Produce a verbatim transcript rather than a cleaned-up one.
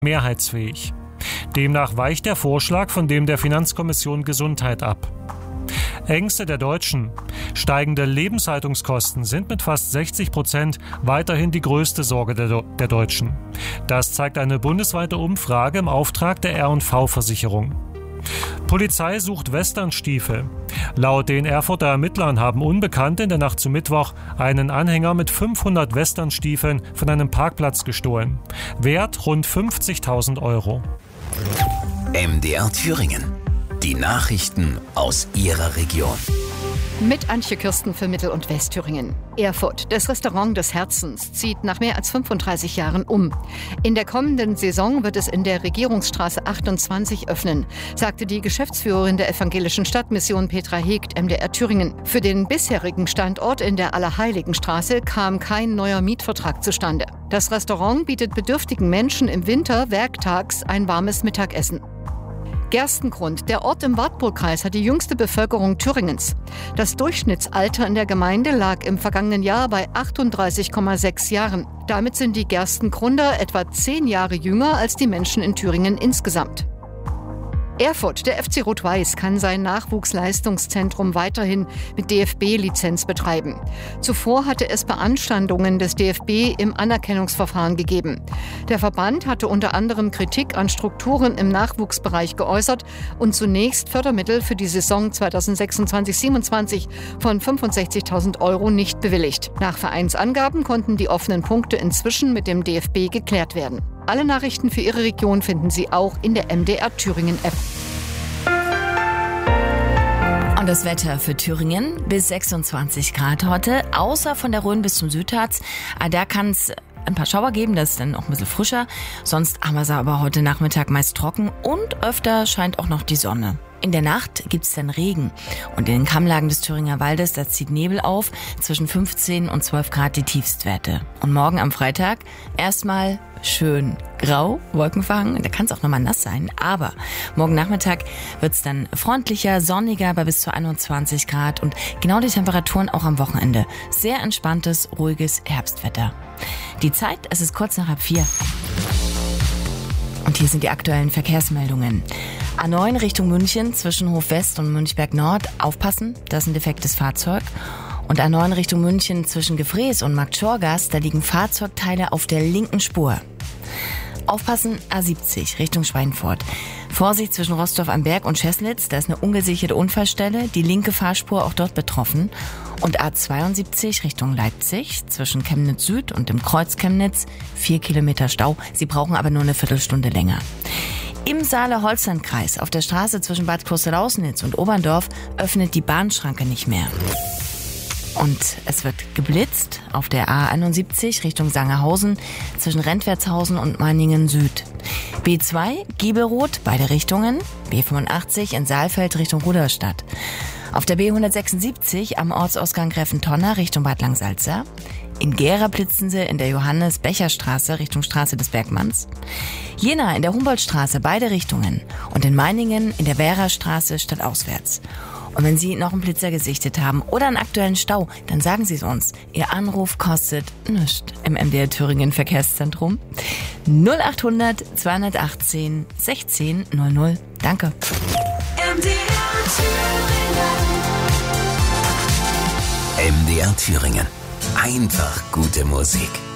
mehrheitsfähig. Demnach weicht der Vorschlag von dem der Finanzkommission Gesundheit ab. Ängste der Deutschen. Steigende Lebenshaltungskosten sind mit fast sechzig Prozent weiterhin die größte Sorge der, der Deutschen. Das zeigt eine bundesweite Umfrage im Auftrag der R und V-Versicherung. Polizei sucht Westernstiefel. Laut den Erfurter Ermittlern haben Unbekannte in der Nacht zum Mittwoch einen Anhänger mit fünfhundert Westernstiefeln von einem Parkplatz gestohlen. Wert rund fünfzigtausend Euro. M D R Thüringen. Die Nachrichten aus Ihrer Region. Mit Antje Kirsten für Mittel- und Westthüringen. Erfurt, das Restaurant des Herzens, zieht nach mehr als fünfunddreißig Jahren um. In der kommenden Saison wird es in der Regierungsstraße achtundzwanzig öffnen, sagte die Geschäftsführerin der evangelischen Stadtmission Petra Hegt, M D R Thüringen. Für den bisherigen Standort in der Allerheiligenstraße kam kein neuer Mietvertrag zustande. Das Restaurant bietet bedürftigen Menschen im Winter werktags ein warmes Mittagessen. Gerstengrund. Der Ort im Wartburgkreis hat die jüngste Bevölkerung Thüringens. Das Durchschnittsalter in der Gemeinde lag im vergangenen Jahr bei achtunddreißig Komma sechs Jahren. Damit sind die Gerstengrunder etwa zehn Jahre jünger als die Menschen in Thüringen insgesamt. Erfurt, der F C Rot-Weiß, kann sein Nachwuchsleistungszentrum weiterhin mit D F B-Lizenz betreiben. Zuvor hatte es Beanstandungen des D F B im Anerkennungsverfahren gegeben. Der Verband hatte unter anderem Kritik an Strukturen im Nachwuchsbereich geäußert und zunächst Fördermittel für die Saison zweitausendsechsundzwanzig siebenundzwanzig von fünfundsechzigtausend Euro nicht bewilligt. Nach Vereinsangaben konnten die offenen Punkte inzwischen mit dem D F B geklärt werden. Alle Nachrichten für Ihre Region finden Sie auch in der M D R Thüringen App. Und das Wetter für Thüringen bis sechsundzwanzig Grad heute, außer von der Rhön bis zum Südharz. Da kann es ein paar Schauer geben, das ist dann auch ein bisschen frischer. Sonst haben wir es aber heute Nachmittag meist trocken und öfter scheint auch noch die Sonne. In der Nacht gibt's dann Regen und in den Kammlagen des Thüringer Waldes, da zieht Nebel auf, zwischen fünfzehn und zwölf Grad die Tiefstwerte. Und morgen am Freitag erstmal schön grau, wolkenverhangen, da kann es auch nochmal nass sein, aber morgen Nachmittag wird's dann freundlicher, sonniger bei bis zu einundzwanzig Grad und genau die Temperaturen auch am Wochenende. Sehr entspanntes, ruhiges Herbstwetter. Die Zeit, es ist kurz nach halb vier. Und hier sind die aktuellen Verkehrsmeldungen. A neun Richtung München zwischen Hof West und Münchberg Nord. Aufpassen, das ist ein defektes Fahrzeug. Und A neun Richtung München zwischen Gefrees und Markt Schorgas, da liegen Fahrzeugteile auf der linken Spur. Aufpassen, A siebzig Richtung Schweinfurt. Vorsicht zwischen Rostorf am Berg und Scheßlitz, da ist eine ungesicherte Unfallstelle, die linke Fahrspur auch dort betroffen. Und A zweiundsiebzig Richtung Leipzig zwischen Chemnitz Süd und dem Kreuz Chemnitz, vier Kilometer Stau, Sie brauchen aber nur eine Viertelstunde länger. Im Saale-Holstein-Kreis auf der Straße zwischen Bad Klosterlausnitz und Oberndorf öffnet die Bahnschranke nicht mehr. Und es wird geblitzt auf der A einundsiebzig Richtung Sangerhausen zwischen Rentwertshausen und Meiningen Süd. B zwei Giebelroth, beide Richtungen. B fünfundachtzig in Saalfeld Richtung Rudolstadt. Auf der B hundertsechsundsiebzig am Ortsausgang Gräfentonner Richtung Bad Langsalza. In Gera blitzen sie in der Johannes-Becher-Straße Richtung Straße des Bergmanns. Jena in der Humboldtstraße beide Richtungen. Und in Meiningen in der Werra-Straße stadtauswärts. Und wenn Sie noch einen Blitzer gesichtet haben oder einen aktuellen Stau, dann sagen Sie es uns. Ihr Anruf kostet nichts im M D R Thüringen Verkehrszentrum. null achthundert zweihundertachtzehn sechzehn null null. Danke. M D R Thüringen. M D R Thüringen. Einfach gute Musik.